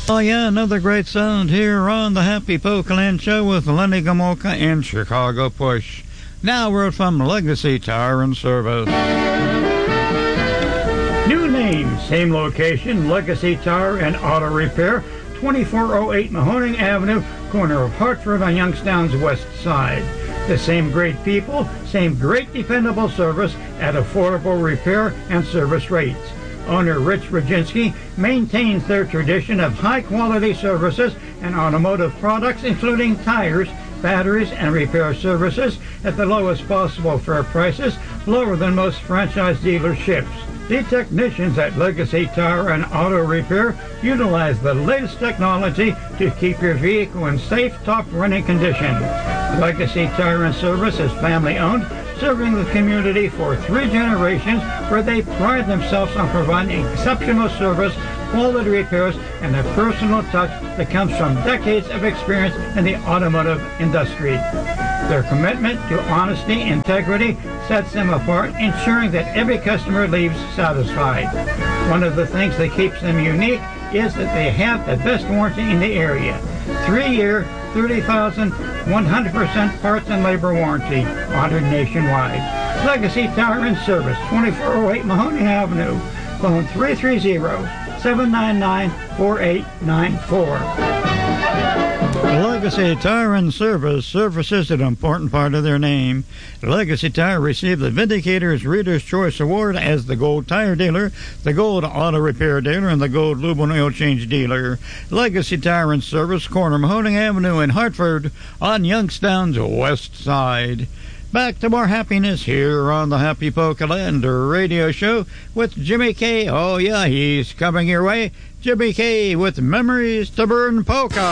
Oh, yeah, another great sound here on the Happy Polka Land Show with Lenny Gomolka and Chicago Push. Now we're from Legacy Tire and Service. New name, same location, Legacy Tire and Auto Repair, 2408 Mahoning Avenue, corner of Hartford on Youngstown's west side. The same great people, same great dependable service at affordable repair and service rates. Owner Rich Roginski maintains their tradition of high-quality services and automotive products, including tires, batteries, and repair services at the lowest possible fair prices, lower than most franchise dealerships. The technicians at Legacy Tire and Auto Repair utilize the latest technology to keep your vehicle in safe, top-running condition. Legacy Tire and Service is family-owned, serving the community for 3 generations, where they pride themselves on providing exceptional service, quality repairs, and a personal touch that comes from decades of experience in the automotive industry. Their commitment to honesty and integrity sets them apart, ensuring that every customer leaves satisfied. One of the things that keeps them unique is that they have the best warranty in the area. 3-year, 30,000, 100% parts and labor warranty, honored nationwide. Legacy Tire and Service, 2408 Mahoning Avenue. Phone 330-799-4894. Legacy Tire and Service is an important part of their name. Legacy Tire received the Vindicator's Reader's Choice Award as the Gold Tire Dealer, the Gold Auto Repair Dealer, and the Gold Lube and Oil Change Dealer. Legacy Tire and Service, corner Mahoning Avenue in Hartford on Youngstown's west side. Back to more happiness here on the Happy Polka Land radio show with Jimmy K. Oh, yeah, he's coming your way. Jimmy K. with Memories to Burn Polka.